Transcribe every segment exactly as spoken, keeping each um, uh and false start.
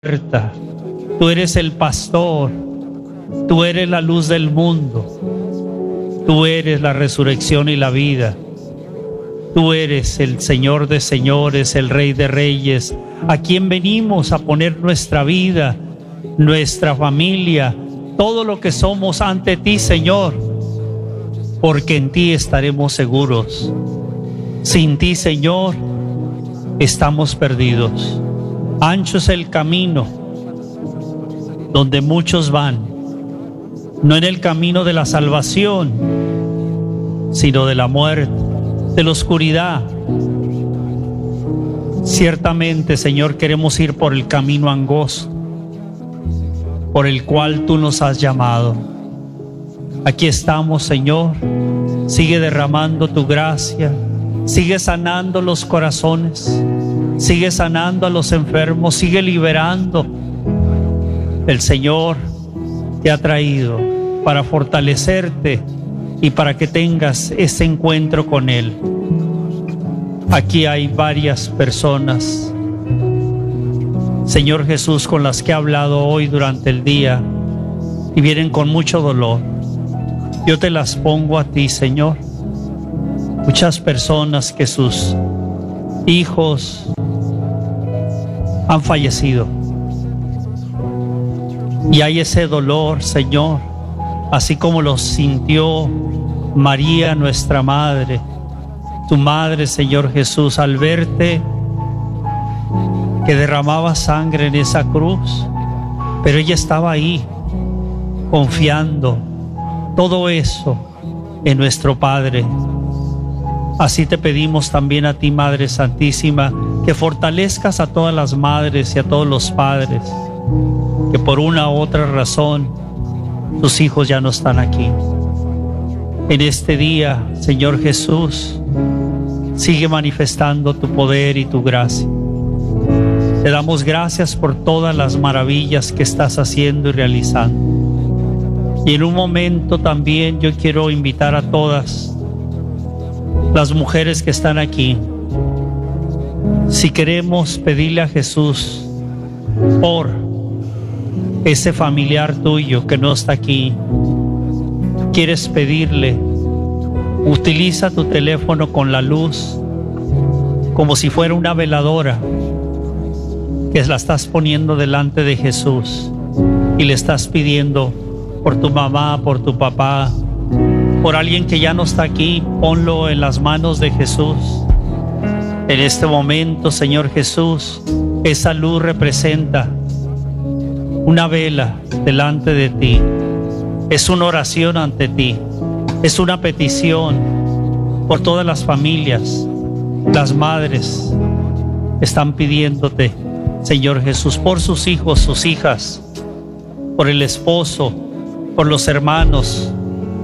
Tú eres el pastor, tú eres la luz del mundo, tú eres la resurrección y la vida, tú eres el Señor de señores, el Rey de reyes, a quien venimos a poner nuestra vida, nuestra familia, todo lo que somos ante ti, Señor, porque en ti estaremos seguros. Sin ti, Señor, estamos perdidos. Ancho es el camino donde muchos van, no en el camino de la salvación, sino de la muerte, de la oscuridad. Ciertamente, Señor, queremos ir por el camino angosto, por el cual tú nos has llamado. Aquí estamos, Señor. Sigue derramando tu gracia, sigue sanando los corazones, sigue sanando a los enfermos, sigue liberando. El Señor te ha traído para fortalecerte y para que tengas ese encuentro con Él. Aquí hay varias personas, Señor Jesús, con las que he hablado hoy durante el día y vienen con mucho dolor. Yo te las pongo a ti, Señor. Muchas personas que sus hijos han fallecido y hay ese dolor, Señor, así como lo sintió María, nuestra madre, tu madre, Señor Jesús, al verte que derramaba sangre en esa cruz, pero ella estaba ahí confiando todo eso en nuestro Padre. Así te pedimos también a ti, Madre Santísima, que fortalezcas a todas las madres y a todos los padres que por una u otra razón sus hijos ya no están aquí. En este día, Señor Jesús, sigue manifestando tu poder y tu gracia. Te damos gracias por todas las maravillas que estás haciendo y realizando. Y en un momento también yo quiero invitar a todas las mujeres que están aquí. Si queremos pedirle a Jesús por ese familiar tuyo que no está aquí, quieres pedirle, utiliza tu teléfono con la luz como si fuera una veladora, que la estás poniendo delante de Jesús y le estás pidiendo por tu mamá, por tu papá, por alguien que ya no está aquí. Ponlo en las manos de Jesús. En este momento, Señor Jesús, esa luz representa una vela delante de ti. Es una oración ante ti. Es una petición por todas las familias. Las madres están pidiéndote, Señor Jesús, por sus hijos, sus hijas, por el esposo, por los hermanos,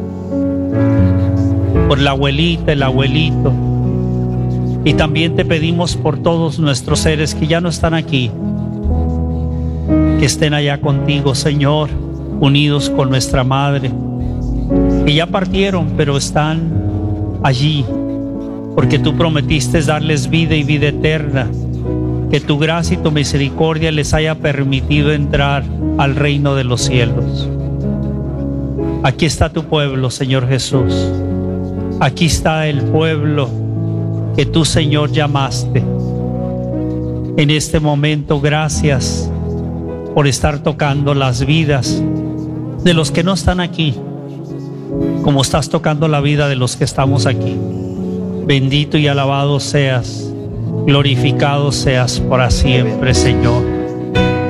por la abuelita, el abuelito. Y también te pedimos por todos nuestros seres que ya no están aquí, que estén allá contigo, Señor, unidos con nuestra madre, que ya partieron, pero están allí, porque tú prometiste darles vida y vida eterna. Que tu gracia y tu misericordia les haya permitido entrar al reino de los cielos. Aquí está tu pueblo, Señor Jesús. Aquí está el pueblo que tú, Señor, llamaste. En este momento, gracias por estar tocando las vidas de los que no están aquí, como estás tocando la vida de los que estamos aquí. Bendito y alabado seas, glorificado seas para siempre, Señor.